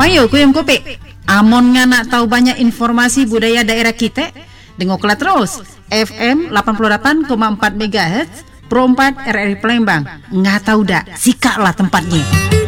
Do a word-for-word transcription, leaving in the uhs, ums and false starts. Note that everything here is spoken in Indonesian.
Ayo kuyung kopi. Amon ngana tahu banyak informasi budaya daerah kita, dengarlah terus F M delapan puluh delapan koma empat megahertz Pro empat R R I Palembang. Nggak tahu dah, sikaklah tempatnya.